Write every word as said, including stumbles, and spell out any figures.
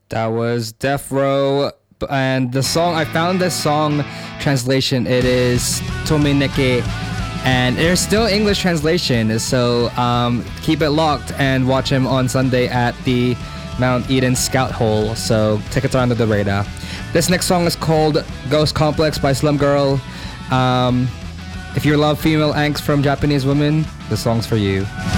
That was Death Row, and the song, I found this song translation, it is Tomineke, and there's still English translation, so um, keep it locked and watch him on Sunday at the Mount Eden Scout Hole, so tickets are under the radar. This next song is called Ghost Complex by Slum Girl. Um, if you love female angst from Japanese women, the song's for you.